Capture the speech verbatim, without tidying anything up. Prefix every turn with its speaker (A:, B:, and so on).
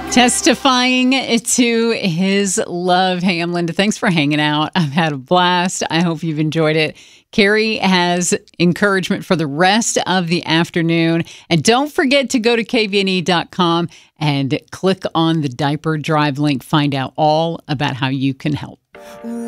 A: Testifying to his love. Hey, I'm Linda. Thanks for hanging out. I've had a blast. I hope you've enjoyed it. Carrie has encouragement for the rest of the afternoon. And don't forget to go to K V N E dot com and click on the diaper drive link. Find out all about how you can help.